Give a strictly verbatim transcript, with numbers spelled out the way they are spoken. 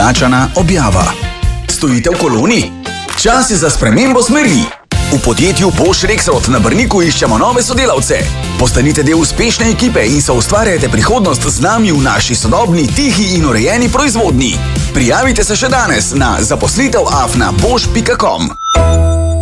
Pogačana objava. Stojite v koloni? Čas je za spremembo smeri. V podjetju Bosch Rexroth na Brniku iščemo nove sodelavce. Postanite del uspešne ekipe in soustvarjajte prihodnost z nami v naši sodobni, tihi in urejeni proizvodnji. Prijavite se še danes na zaposlitev afna bosch pika com.